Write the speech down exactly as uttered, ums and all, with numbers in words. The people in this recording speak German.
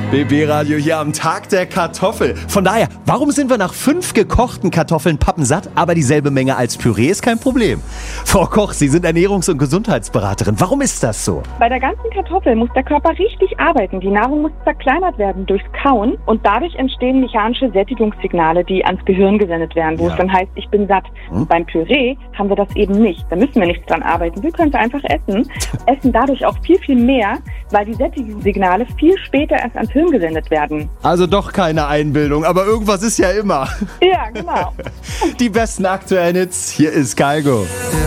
B B-Radio hier am Tag der Kartoffel. Von daher, warum sind wir nach fünf gekochten Kartoffeln pappensatt, aber dieselbe Menge als Püree ist kein Problem? Frau Koch, Sie sind Ernährungs- und Gesundheitsberaterin. Warum ist das so? Bei der ganzen Kartoffel muss der Körper richtig arbeiten. Die Nahrung muss zerkleinert werden durchs Kauen und dadurch entstehen mechanische Sättigungssignale, die ans Gehirn gesendet werden, wo Ja. es dann heißt, ich bin satt. Hm? Beim Püree haben wir das eben nicht. Da müssen wir nichts dran arbeiten. Wir können es einfach essen, essen dadurch auch viel, viel mehr, weil die Sättigungssignale viel später erst ans Hirn gesendet werden. Also doch keine Einbildung, aber irgendwas ist ja immer. Ja, genau. Die besten aktuellen Hits, hier ist Galgo.